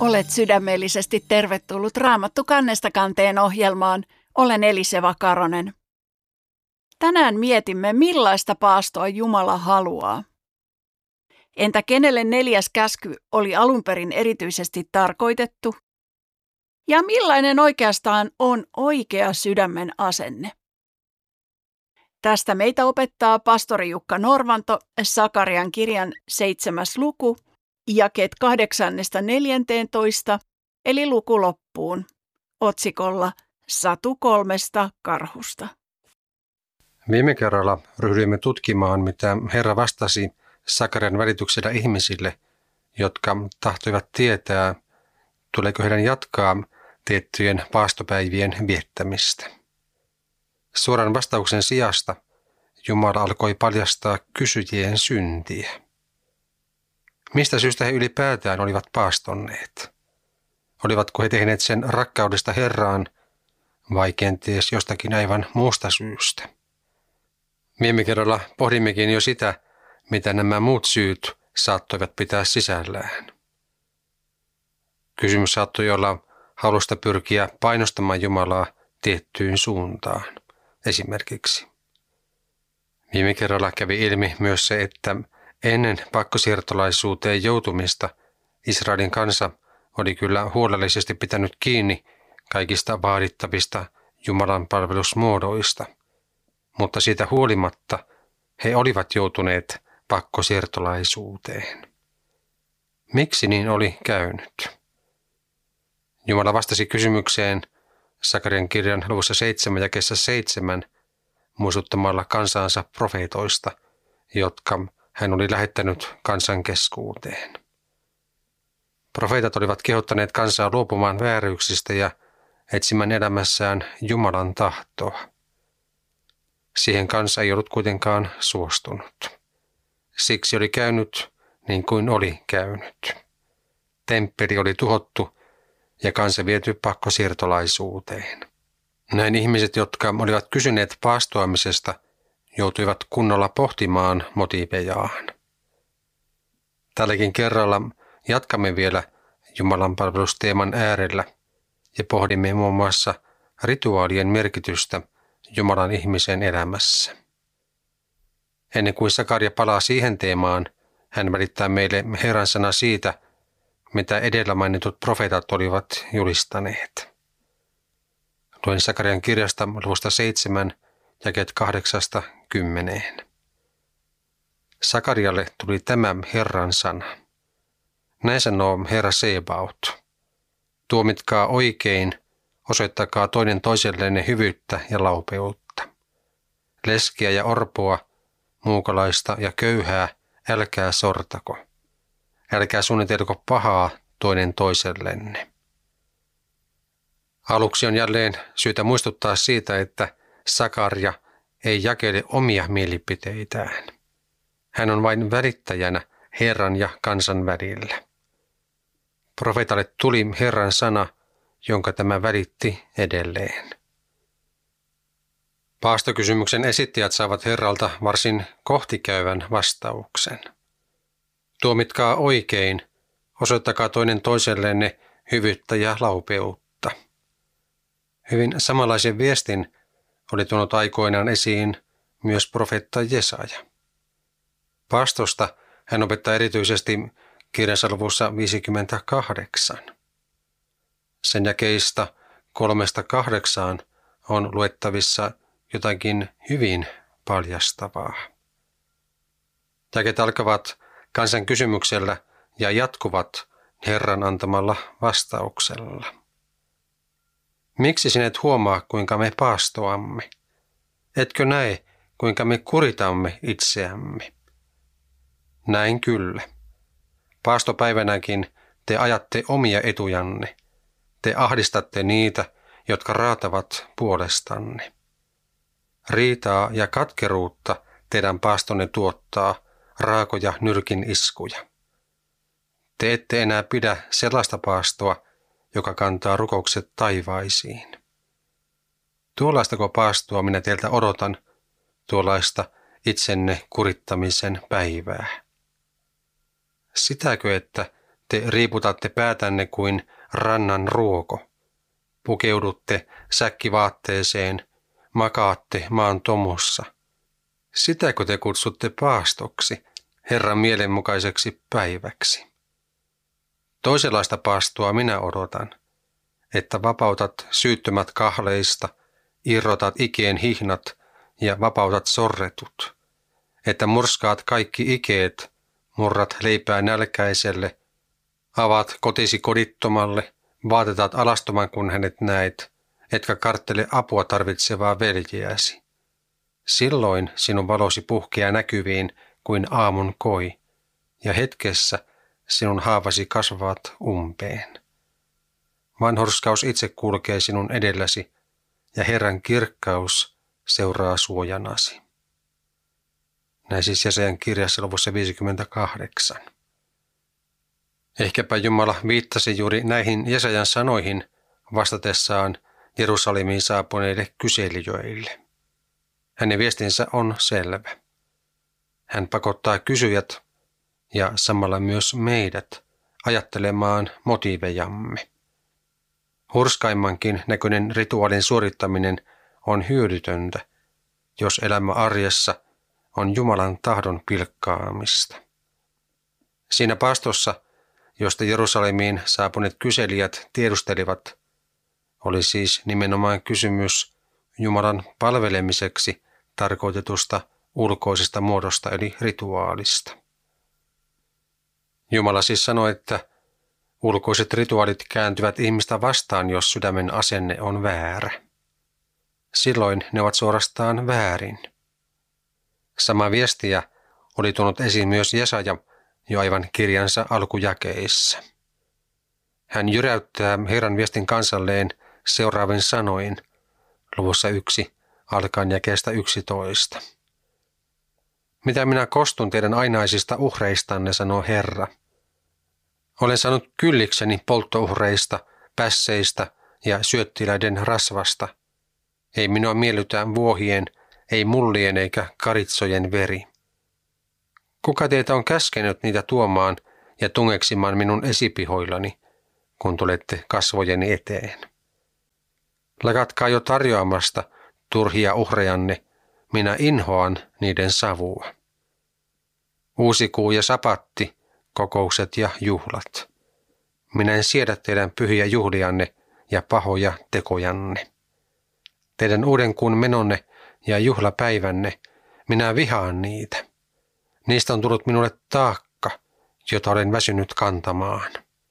Olet sydämellisesti tervetullut Raamattu kannesta kanteen ohjelmaan. Olen Eliseva Karonen. Tänään mietimme, millaista paastoa Jumala haluaa. Entä kenelle 4. käsky oli alun perin erityisesti tarkoitettu? Ja millainen oikeastaan on oikea sydämen asenne? Tästä meitä opettaa pastori Jukka Norvanto Sakarian kirjan 7. luku, jakeet 8–14, eli luku loppuun, otsikolla Satu 3 karhusta. Viime kerralla ryhdyimme tutkimaan, mitä Herra vastasi Sakarian välityksellä ihmisille, jotka tahtoivat tietää, tuleeko heidän jatkaa tiettyjen paastopäivien viettämistä. Suoran vastauksen sijasta Jumala alkoi paljastaa kysyjien syntiä. Mistä syystä he ylipäätään olivat paastonneet? Olivatko he tehneet sen rakkaudesta Herraan vai kenties jostakin aivan muusta syystä? Viime kerralla pohdimmekin jo sitä, mitä nämä muut syyt saattoivat pitää sisällään. Kysymys saattoi olla halusta pyrkiä painostamaan Jumalaa tiettyyn suuntaan, esimerkiksi. Viime kerralla kävi ilmi myös se, että ennen pakkosiirtolaisuuteen joutumista Israelin kansa oli kyllä huolellisesti pitänyt kiinni kaikista vaadittavista Jumalan palvelusmuodoista, mutta siitä huolimatta he olivat joutuneet pakkosiirtolaisuuteen. Miksi niin oli käynyt? Jumala vastasi kysymykseen Sakarian kirjan luvussa 7 jakeessa 7 muistuttamalla kansansa profeetoista, jotka hän oli lähettänyt kansan keskuuteen. Profeetat olivat kehottaneet kansaa luopumaan vääryyksistä ja etsimään elämässään Jumalan tahtoa. Siihen kansa ei ollut kuitenkaan suostunut. Siksi oli käynyt niin kuin oli käynyt. Temppeli oli tuhottu ja kansa viety pakkosiirtolaisuuteen. Näin ihmiset, jotka olivat kysyneet paastoamisesta, joutuivat kunnolla pohtimaan motiivejaan. Tälläkin kerralla jatkamme vielä Jumalan palvelusteeman äärellä ja pohdimme muun muassa rituaalien merkitystä Jumalan ihmisen elämässä. Ennen kuin Sakaria palaa siihen teemaan, hän välittää meille Herran sana siitä, mitä edellä mainitut profeetat olivat julistaneet. Luen Sakarian kirjasta luvusta 7, jakeet 8–10. Sakarialle tuli tämä Herran sana. Näin sanoo Herra Sebaot. Tuomitkaa oikein, osoittakaa toinen toisellenne hyvyyttä ja laupeutta. Leskiä ja orpoa, muukalaista ja köyhää, älkää sortako. Älkää suunnitelko pahaa toinen toisellenne. Aluksi on jälleen syytä muistuttaa siitä, että Sakaria ei jakele omia mielipiteitään. Hän on vain välittäjänä Herran ja kansan välillä. Profeetalle tuli Herran sana, jonka tämä välitti edelleen. Paastokysymyksen esittäjät saavat Herralta varsin kohtikäyvän vastauksen. Tuomitkaa oikein, osoittakaa toinen toisellenne hyvyyttä ja laupeutta. Hyvin samanlaisen viestin oli tuonut aikoinaan esiin myös profeetta Jesaja. Paastosta hän opettaa erityisesti kirjansa luvussa 58. Sen jakeista 3–8 on luettavissa jotakin hyvin paljastavaa. Jakeet alkavat kansan kysymyksellä ja jatkuvat Herran antamalla vastauksella. Miksi sinä et huomaa, kuinka me paastoamme? Etkö näe, kuinka me kuritamme itseämme? Näin kyllä. Paastopäivänäkin te ajatte omia etujanne. Te ahdistatte niitä, jotka raatavat puolestanne. Riitaa ja katkeruutta teidän paastonne tuottaa, raakoja nyrkin iskuja. Te ette enää pidä sellaista paastoa, joka kantaa rukoukset taivaisiin. Tuollaistako paastoa minä teiltä odotan, tuollaista itsenne kurittamisen päivää? Sitäkö, että Te riiputatte päätänne kuin rannan ruoko. Pukeudutte säkkivaatteeseen, makaatte maan tomussa. Sitäkö te kutsutte paastoksi, Herran mielenmukaiseksi päiväksi? Toisenlaista paastoa minä odotan, että vapautat syyttömät kahleista, irrotat ikeen hihnat ja vapautat sorretut, että murskaat kaikki ikeet, murrat leipää nälkäiselle, avaat kotisi kodittomalle, vaatetat alastoman kun hänet näet, etkä karttele apua tarvitsevaa veljeäsi. Silloin sinun valosi puhkeaa näkyviin kuin aamun koi, ja hetkessä sinun haavasi kasvavat umpeen. Vanhurskaus itse kulkee sinun edelläsi, ja Herran kirkkaus seuraa suojanasi. Näin siis Jesajan kirjassa luvussa 58. Ehkäpä Jumala viittasi juuri näihin Jesajan sanoihin vastatessaan Jerusalemiin saapuneille kyselijöille. Hänen viestinsä on selvä. Hän pakottaa kysyjät ja samalla myös meidät ajattelemaan motiivejamme. Hurskaimmankin näköinen rituaalin suorittaminen on hyödytöntä, jos elämä arjessa on Jumalan tahdon pilkkaamista. Siinä paastossa, josta Jerusalemiin saapuneet kyselijät tiedustelivat, oli siis nimenomaan kysymys Jumalan palvelemiseksi tarkoitetusta ulkoisesta muodosta eli rituaalista. Jumala siis sanoi, että ulkoiset rituaalit kääntyvät ihmistä vastaan, jos sydämen asenne on väärä. Silloin ne ovat suorastaan väärin. Sama viestiä oli tuonut esiin myös Jesaja jo aivan kirjansa alkujakeissa. Hän jyräyttää Herran viestin kansalleen seuraavin sanoin luvussa 1 alkaen jakeesta 11. Mitä minä kostun teidän ainaisista uhreistanne, sanoo Herra. Olen saanut kyllikseni polttouhreista, pässeistä ja syöttiläiden rasvasta. Ei minua miellytä vuohien, ei mullien eikä karitsojen veri. Kuka teitä on käskenyt niitä tuomaan ja tungeksimaan minun esipihoillani, kun tulette kasvojeni eteen? Lakatkaa jo tarjoamasta turhia uhrejanne, minä inhoan niiden savua. Uusikuu ja sapatti, kokoukset ja juhlat. Minä en siedä teidän pyhiä juhlianne ja pahoja tekojanne. Teidän uudenkuun menonne ja juhlapäivänne, minä vihaan niitä. Niistä on tullut minulle taakka, jota olen väsynyt kantamaan.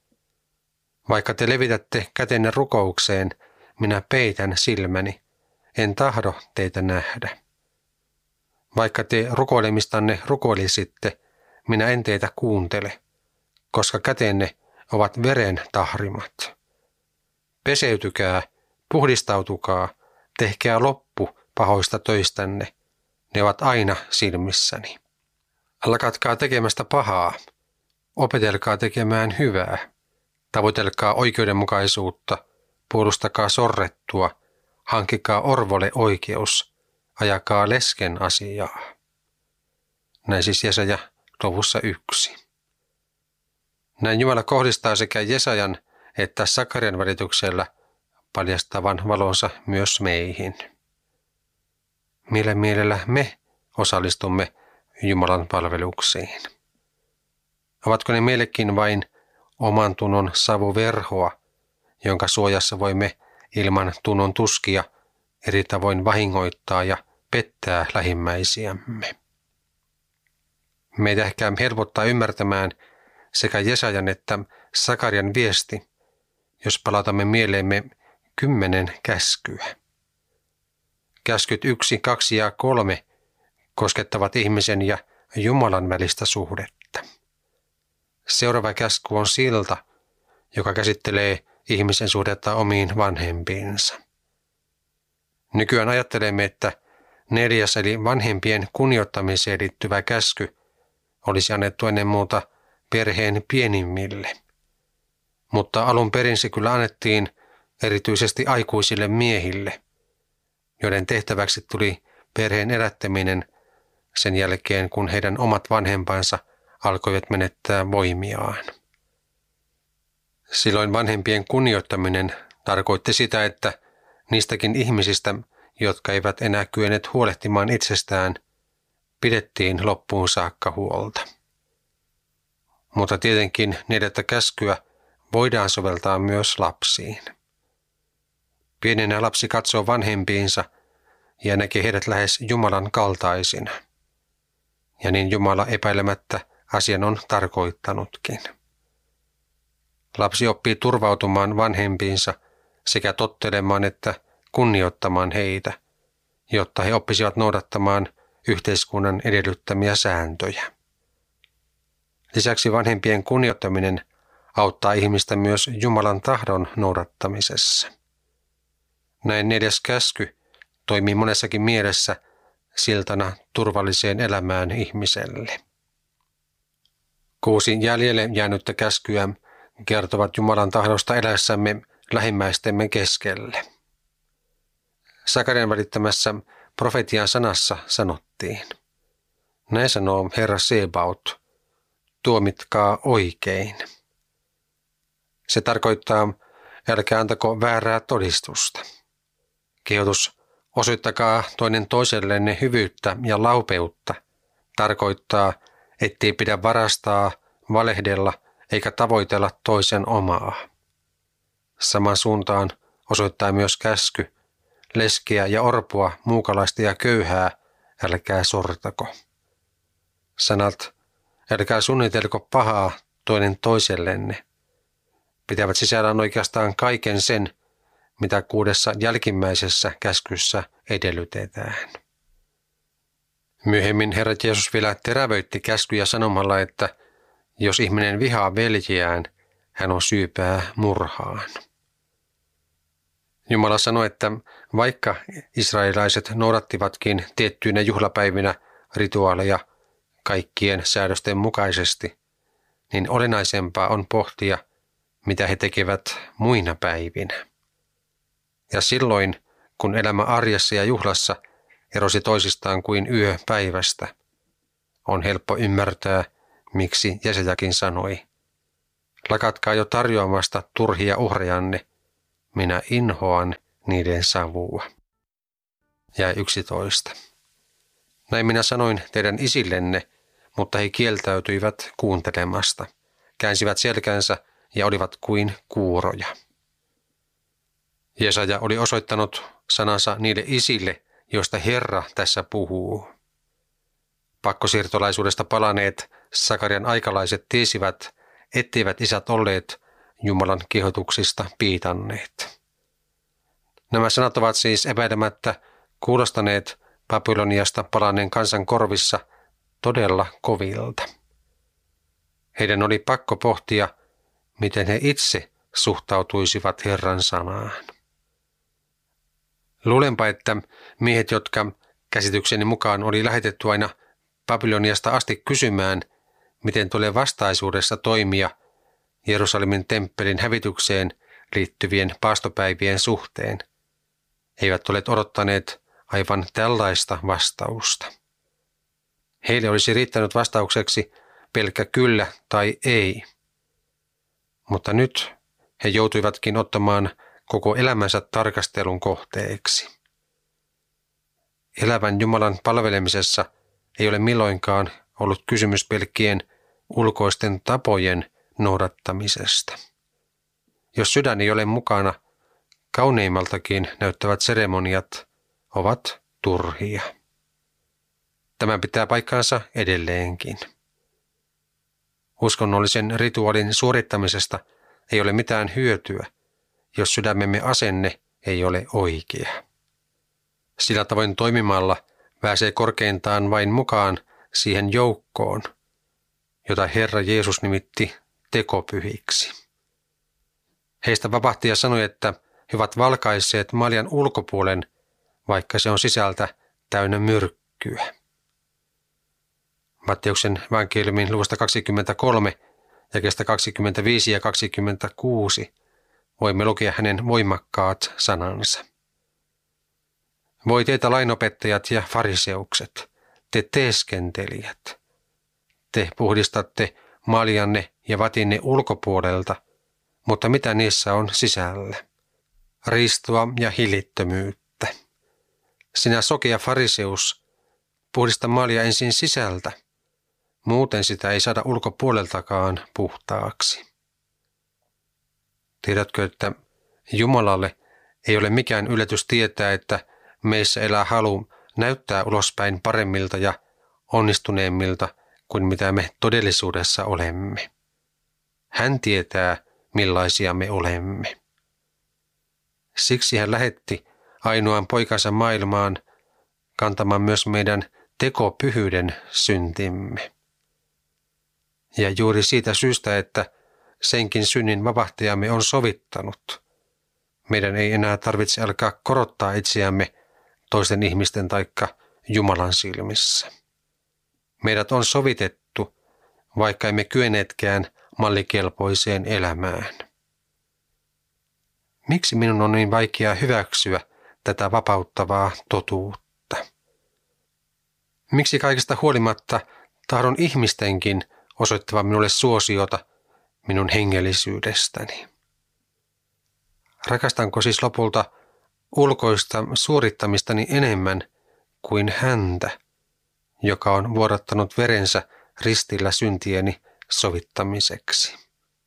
Vaikka te levitätte kätenne rukoukseen, minä peitän silmäni, en tahdo teitä nähdä. Vaikka te rukoilemistanne rukoilisitte, minä en teitä kuuntele, koska kätenne ovat veren tahrimat. Peseytykää, puhdistautukaa, tehkää loppu pahoista töistänne, ne ovat aina silmissäni. Lakatkaa tekemästä pahaa, opetelkaa tekemään hyvää, tavoitelkaa oikeudenmukaisuutta, puolustakaa sorrettua, hankkikaa orvolle oikeus, ajakaa lesken asiaa. Näin siis Jesaja luvussa 1. Näin Jumala kohdistaa sekä Jesajan että Sakarian välityksellä paljastavan valonsa myös meihin. Millä mielellä me osallistumme Jumalan palveluksiin? Ovatko ne meillekin vain oman tunnon savuverhoa, jonka suojassa voimme ilman tunnon tuskia eri tavoin vahingoittaa ja pettää lähimmäisiämme? Meitä ehkä helpottaa ymmärtämään sekä Jesajan että Sakarian viesti, jos palautamme mieleemme 10 käskyä. Käskyt 1, 2 ja 3 koskettavat ihmisen ja Jumalan välistä suhdetta. Seuraava käsky on silta, joka käsittelee ihmisen suhdetta omiin vanhempiinsa. Nykyään ajattelemme, että 4. eli vanhempien kunnioittamiseen liittyvä käsky olisi annettu ennen muuta perheen pienimmille. Mutta alun perin se kyllä annettiin erityisesti aikuisille miehille, joiden tehtäväksi tuli perheen elättäminen sen jälkeen, kun heidän omat vanhempansa alkoivat menettää voimiaan. Silloin vanhempien kunnioittaminen tarkoitti sitä, että niistäkin ihmisistä, jotka eivät enää kyenneet huolehtimaan itsestään, pidettiin loppuun saakka huolta. Mutta tietenkin 4. käskyä voidaan soveltaa myös lapsiin. Pienenä lapsi katsoo vanhempiinsa ja näkee heidät lähes Jumalan kaltaisina. Ja niin Jumala epäilemättä asian on tarkoittanutkin. Lapsi oppii turvautumaan vanhempiinsa sekä tottelemaan että kunnioittamaan heitä, jotta he oppisivat noudattamaan yhteiskunnan edellyttämiä sääntöjä. Lisäksi vanhempien kunnioittaminen auttaa ihmistä myös Jumalan tahdon noudattamisessa. Näin 4. käsky toimii monessakin mielessä siltana turvalliseen elämään ihmiselle. 6 jäljelle jäänyttä käskyä kertovat Jumalan tahdosta eläessämme lähimmäistemme keskelle. Sakarian välittämässä profetian sanassa sanottiin: näin sanoo Herra Sebaot, tuomitkaa oikein. Se tarkoittaa, älkää antako väärää todistusta. Kehotus osoittakaa toinen toisellenne hyvyyttä ja laupeutta tarkoittaa, ettei pidä varastaa, valehdella eikä tavoitella toisen omaa. Saman suuntaan osoittaa myös käsky: leskiä ja orpoa, muukalaista ja köyhää, älkää sortako. Sanat, älkää suunnitelko pahaa toinen toisellenne, pitävät sisällään oikeastaan kaiken sen, mitä 6. jälkimmäisessä käskyssä edellytetään. Myöhemmin Herra Jeesus vielä terävöitti käskyjä sanomalla, että jos ihminen vihaa veljeään, hän on syypää murhaan. Jumala sanoi, että vaikka israelilaiset noudattivatkin tiettyinä juhlapäivinä rituaaleja kaikkien säädösten mukaisesti, niin olennaisempaa on pohtia, mitä he tekevät muina päivinä. Ja silloin, kun elämä arjessa ja juhlassa erosi toisistaan kuin yö päivästä, on helppo ymmärtää, miksi Jesajakin sanoi: lakatkaa jo tarjoamasta turhia uhrejanne, minä inhoan niiden savua. Ja 11. Näin minä sanoin teidän isillenne, mutta he kieltäytyivät kuuntelemasta, käänsivät selkänsä ja olivat kuin kuuroja. Jesaja oli osoittanut sanansa niille isille, joista Herra tässä puhuu. Pakkosiirtolaisuudesta palaneet Sakarian aikalaiset tiesivät, etteivät isät olleet Jumalan kehotuksista piitanneet. Nämä sanat ovat siis epäilemättä kuulostaneet Babyloniasta palaneen kansan korvissa todella kovilta. Heidän oli pakko pohtia, miten he itse suhtautuisivat Herran sanaan. Luulenpa, että miehet, jotka käsitykseni mukaan oli lähetetty aina Babyloniasta asti kysymään, miten tulee vastaisuudessa toimia Jerusalemin temppelin hävitykseen liittyvien paastopäivien suhteen, eivät ole odottaneet aivan tällaista vastausta. Heille olisi riittänyt vastaukseksi pelkkä kyllä tai ei. Mutta nyt he joutuivatkin ottamaan koko elämänsä tarkastelun kohteeksi. Elävän Jumalan palvelemisessa ei ole milloinkaan ollut kysymys pelkkien ulkoisten tapojen noudattamisesta. Jos sydän ei ole mukana, kauneimmaltakin näyttävät seremoniat ovat turhia. Tämä pitää paikkaansa edelleenkin. Uskonnollisen rituaalin suorittamisesta ei ole mitään hyötyä, jos sydämemme asenne ei ole oikea. Sillä tavoin toimimalla pääsee korkeintaan vain mukaan siihen joukkoon, jota Herra Jeesus nimitti tekopyhiksi. Heistä vapahtaja sanoi, että he ovat valkaisseet maljan ulkopuolen, vaikka se on sisältä täynnä myrkkyä. Matteuksen evankeliumin luvusta 23, jakeesta 25 ja 26 voimme lukea hänen voimakkaat sanansa. Voi teitä lainopettajat ja fariseukset, te teeskentelijät. Te puhdistatte maljanne ja vatinne ulkopuolelta, mutta mitä niissä on sisällä? Riistoa ja hillittömyyttä. Sinä sokea fariseus, puhdista maalia ensin sisältä. Muuten sitä ei saada ulkopuoleltakaan puhtaaksi. Tiedätkö, että Jumalalle ei ole mikään yllätys tietää, että meissä elää halu näyttää ulospäin paremmilta ja onnistuneemmilta kuin mitä me todellisuudessa olemme. Hän tietää, millaisia me olemme. Siksi hän lähetti ainoan poikansa maailmaan kantamaan myös meidän tekopyhyyden syntimme. Ja juuri siitä syystä, että senkin synnin vapahtajamme on sovittanut, meidän ei enää tarvitse alkaa korottaa itseämme toisten ihmisten taikka Jumalan silmissä. Meidät on sovitettu, vaikka emme kyenneetkään mallikelpoiseen elämään. Miksi minun on niin vaikea hyväksyä tätä vapauttavaa totuutta? Miksi kaikesta huolimatta tahdon ihmistenkin osoittavan minulle suosiota minun hengellisyydestäni? Rakastanko siis lopulta ulkoista suorittamistani enemmän kuin häntä, joka on vuodattanut verensä ristillä syntieni sovittamiseksi?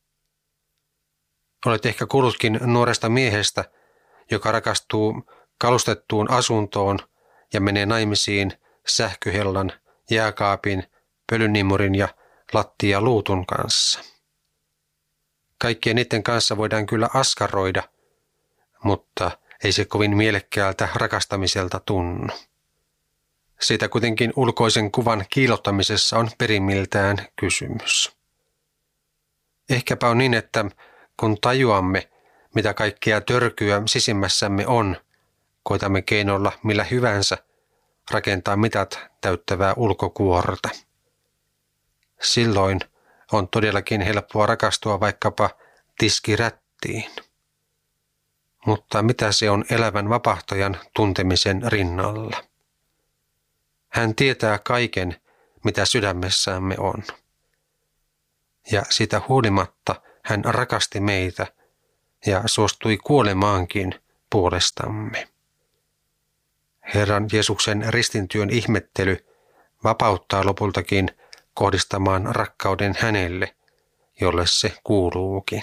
Olet ehkä kuullutkin nuoresta miehestä, joka rakastuu kalustettuun asuntoon ja menee naimisiin sähköhellan, jääkaapin, pölynimmurin ja lattialuutun kanssa. Kaikkien niiden kanssa voidaan kyllä askaroida, mutta ei se kovin mielekkäältä rakastamiselta tunnu. Siitä kuitenkin ulkoisen kuvan kiillottamisessa on perimmiltään kysymys. Ehkäpä on niin, että kun tajuamme, mitä kaikkea törkyä sisimmässämme on, koitamme keinoilla millä hyvänsä rakentaa mitat täyttävää ulkokuorta. Silloin on todellakin helppoa rakastua vaikkapa tiskirättiin. Mutta mitä se on elävän vapahtajan tuntemisen rinnalla? Hän tietää kaiken, mitä sydämessämme on. Ja sitä huolimatta hän rakasti meitä ja suostui kuolemaankin puolestamme. Herran Jeesuksen ristintyön ihmettely vapauttaa lopultakin kohdistamaan rakkauden hänelle, jolle se kuuluukin.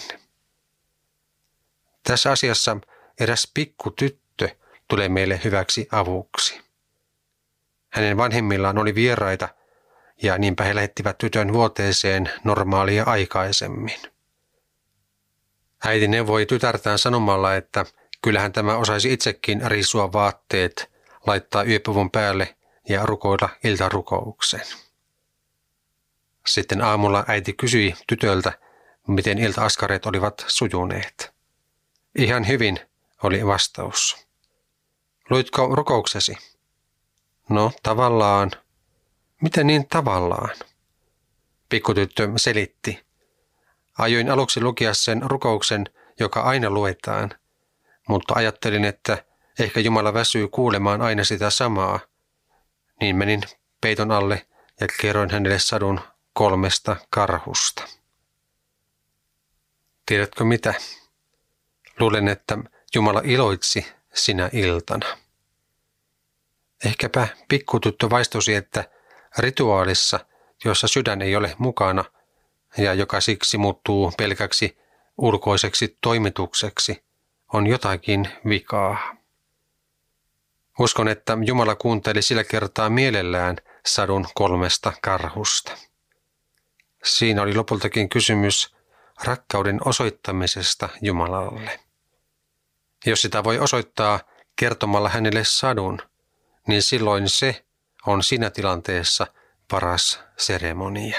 Tässä asiassa eräs pikkutyttö tulee meille hyväksi avuksi. Hänen vanhemmillaan oli vieraita ja niinpä he lähettivät tytön vuoteeseen normaalia aikaisemmin. Äiti neuvoi tytärtään sanomalla, että kyllähän tämä osaisi itsekin riisua vaatteet, laittaa yöpuvun päälle ja rukoilla iltarukouksen. Sitten aamulla äiti kysyi tytöltä, miten ilta-askareet olivat sujuneet. Ihan hyvin, oli vastaus. Luitko rukouksesi? No, tavallaan. Miten niin tavallaan? Pikkutyttö selitti. Aioin aluksi lukea sen rukouksen, joka aina luetaan, mutta ajattelin, että ehkä Jumala väsyy kuulemaan aina sitä samaa. Niin menin peiton alle ja kerroin hänelle sadun 3 karhusta. Tiedätkö mitä? Luulen, että Jumala iloitsi sinä iltana. Ehkäpä pikkutyttö vaistosi, että rituaalissa, jossa sydän ei ole mukana ja joka siksi muuttuu pelkäksi ulkoiseksi toimitukseksi, on jotakin vikaa. Uskon, että Jumala kuunteli sillä kertaa mielellään sadun 3 karhusta. Siinä oli lopultakin kysymys rakkauden osoittamisesta Jumalalle. Jos sitä voi osoittaa kertomalla hänelle sadun, niin silloin se on siinä tilanteessa paras seremonia.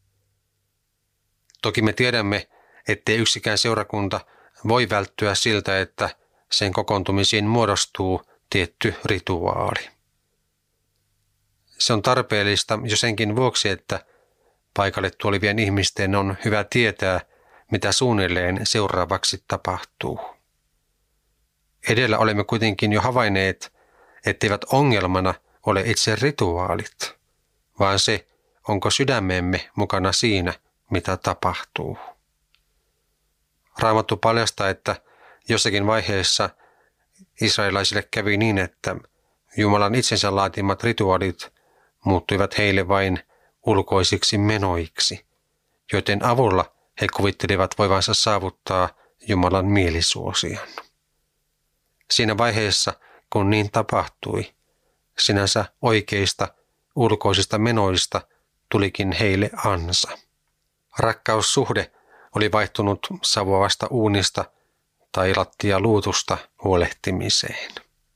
Toki me tiedämme, ettei yksikään seurakunta voi välttyä siltä, että sen kokoontumisiin muodostuu tietty rituaali. Se on tarpeellista jo senkin vuoksi, että paikalle tulevien ihmisten on hyvä tietää, mitä suunnilleen seuraavaksi tapahtuu. Edellä olemme kuitenkin jo havainneet, etteivät ongelmana ole itse rituaalit, vaan se, onko sydämemme mukana siinä, mitä tapahtuu. Raamattu paljastaa, että jossakin vaiheessa israelaisille kävi niin, että Jumalan itsensä laatimat rituaalit muuttuivat heille vain ulkoisiksi menoiksi, joiden avulla he kuvittelivat voivansa saavuttaa Jumalan mielisuosion. Siinä vaiheessa, kun niin tapahtui, sinänsä oikeista ulkoisista menoista tulikin heille ansa. Rakkaussuhde oli vaihtunut savuavasta uunista tai lattialuutusta huolehtimiseen.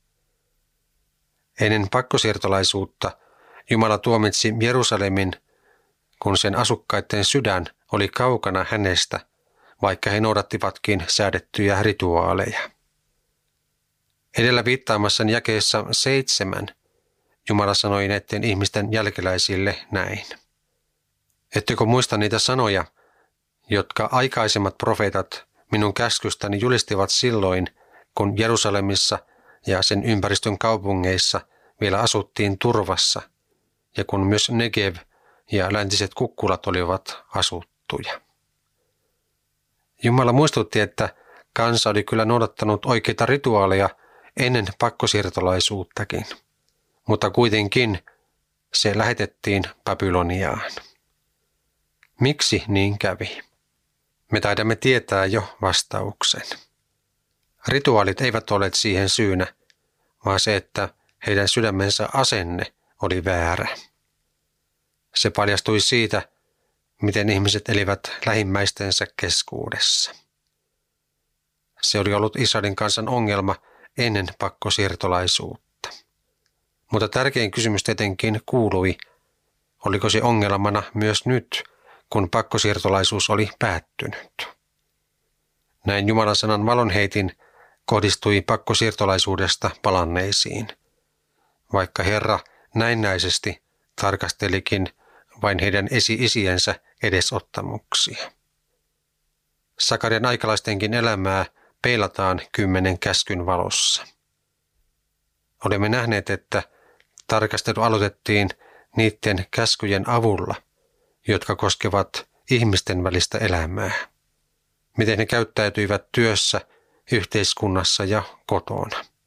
Ennen pakkosiirtolaisuutta Jumala tuomitsi Jerusalemin, kun sen asukkaiden sydän oli kaukana hänestä, vaikka he noudattivatkin säädettyjä rituaaleja. Edellä viittaamassani jakeessa 7 Jumala sanoi näiden ihmisten jälkeläisille näin. Ettekö muista niitä sanoja, jotka aikaisemmat profeetat minun käskystäni julistivat silloin, kun Jerusalemissa ja sen ympäristön kaupungeissa vielä asuttiin turvassa, ja kun myös Negev ja läntiset kukkulat olivat asuttuja. Jumala muistutti, että kansa oli kyllä noudattanut oikeita rituaaleja ennen pakkosiirtolaisuuttakin, mutta kuitenkin se lähetettiin Babyloniaan. Miksi niin kävi? Me taidamme tietää jo vastauksen. Rituaalit eivät olleet siihen syynä, vaan se, että heidän sydämensä asenne oli väärä. Se paljastui siitä, miten ihmiset elivät lähimmäistensä keskuudessa. Se oli ollut Israelin kansan ongelma ennen pakkosiirtolaisuutta. Mutta tärkein kysymys tietenkin kuului, oliko se ongelmana myös nyt, kun pakkosiirtolaisuus oli päättynyt. Näin Jumalan sanan valonheitin kohdistui pakkosiirtolaisuudesta palanneisiin, vaikka Herra näennäisesti tarkastelikin vain heidän esi-isiensä edesottamuksia. Sakarian aikalaistenkin elämää peilataan 10 käskyn valossa. Olemme nähneet, että tarkastelu aloitettiin niiden käskyjen avulla, jotka koskevat ihmisten välistä elämää, miten he käyttäytyivät työssä, yhteiskunnassa ja kotona.